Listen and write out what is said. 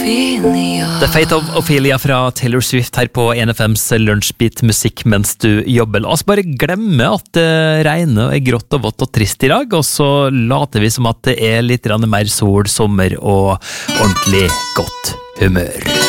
The Fate of Ophelia fra Taylor Swift her på NFMs lunsjbit musikk mens du jobber. La oss bare glemme at det regner og grått og vått og trist i dag, og så later vi som at det litt mer sol, sommer og ordentlig godt humør.